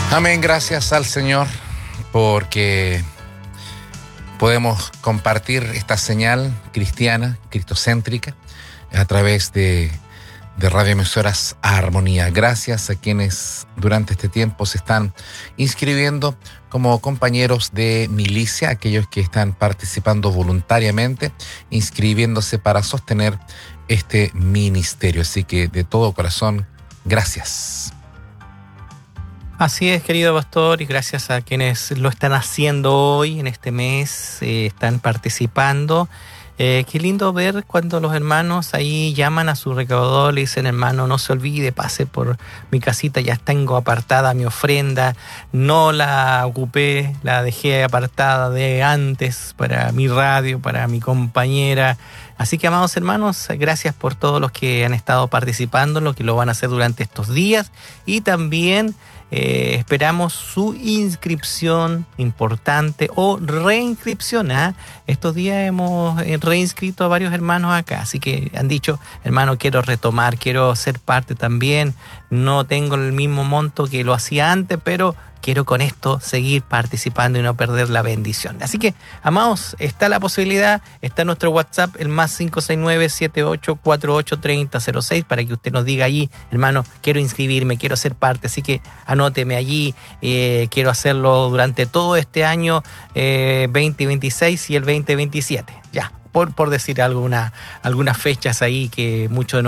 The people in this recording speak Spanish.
Amén, gracias al Señor porque podemos compartir esta señal cristiana, cristocéntrica, a través de radioemisoras Armonía. Gracias a quienes durante este tiempo se están inscribiendo como compañeros de milicia, aquellos que están participando voluntariamente, inscribiéndose para sostener este ministerio. Así que de todo corazón, gracias. Así es, querido pastor, y gracias a quienes lo están haciendo hoy, en este mes, están participando. Qué lindo ver cuando los hermanos ahí llaman a su recaudador, le dicen: hermano, no se olvide, pase por mi casita, ya tengo apartada mi ofrenda, no la ocupé, la dejé apartada de antes para mi radio, para mi compañera. Así que, amados hermanos, gracias por todos los que han estado participando, los que lo van a hacer durante estos días, y también esperamos su inscripción importante o reinscripción. Estos días hemos reinscrito a varios hermanos acá, así que han dicho: hermano, quiero retomar, quiero ser parte también, no tengo el mismo monto que lo hacía antes, pero quiero con esto seguir participando y no perder la bendición. Así que, amados, está la posibilidad, está nuestro WhatsApp, el más 569-7848-3006, para que usted nos diga allí: hermano, quiero inscribirme, quiero ser parte, así que anóteme allí, quiero hacerlo durante todo este año 2026 y el 2027, ya, por decir algunas fechas ahí que muchos de